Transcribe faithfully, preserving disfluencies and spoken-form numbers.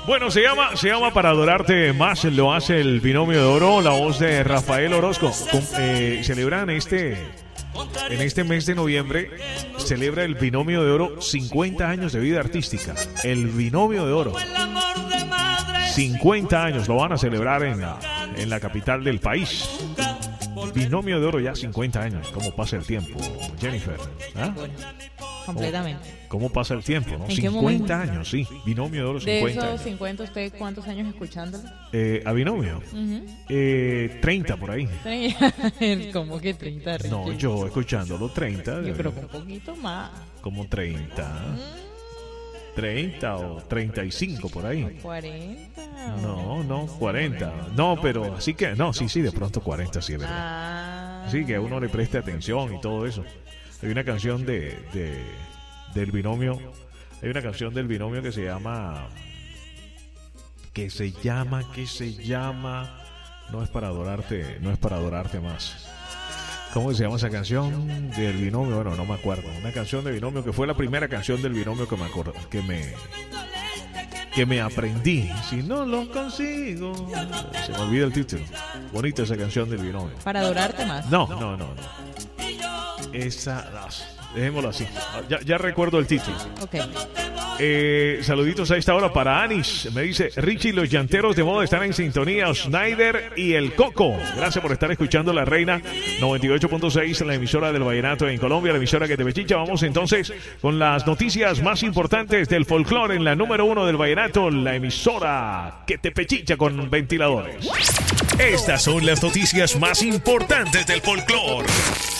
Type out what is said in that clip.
Bueno, se llama, se llama Para Adorarte Más, lo hace el Binomio de Oro, la voz de Rafael Orozco. Com, eh, celebran este, en este mes de noviembre, celebra el Binomio de Oro cincuenta años de vida artística. El Binomio de Oro. cincuenta años lo van a celebrar en la, en la capital del país. Binomio de Oro ya cincuenta años. ¿Cómo pasa el tiempo, Jennifer? ¿Ah? Bueno, completamente. ¿Cómo pasa el tiempo? ¿No? ¿En qué cincuenta momento? años, sí. Binomio de Oro cincuenta De esos años. cincuenta, ¿usted cuántos años escuchándolo? Eh, ¿A Binomio? Uh-huh. Eh, treinta por ahí. ¿Cómo que treinta? Ricky? No, yo escuchándolo treinta. Yo creo que un poquito más. Como treinta. treinta o treinta y cinco por ahí. cuarenta. No, no, cuarenta. No, pero así que, no, sí, sí, de pronto cuarenta, sí, es verdad. Ah. Sí, que a uno le preste atención y todo eso. Hay una canción de, de del Binomio. Hay una canción del Binomio que se llama... Que se llama, que se llama... No es para adorarte, no es para adorarte más. ¿Cómo se llama esa canción del Binomio? Bueno, no me acuerdo. Una canción de Binomio que fue la primera canción del Binomio que me acuerdo, que me que me aprendí. Si no lo consigo, se me olvida el título. Bonita esa canción del Binomio. Para adorarte más. No, no, no, no. Esa, no, dejémoslo así. Ya, ya recuerdo el título. Ok. Eh, saluditos a esta hora para Anis. Me dice, Richie, los llanteros de moda están en sintonía. Schneider y el Coco. Gracias por estar escuchando La Reina noventa y ocho punto seis, la emisora del vallenato en Colombia, la emisora que te pechicha. Vamos entonces con las noticias más importantes del folclore en la número uno del vallenato, la emisora que te pechicha con ventiladores. Estas son las noticias más importantes del folclore.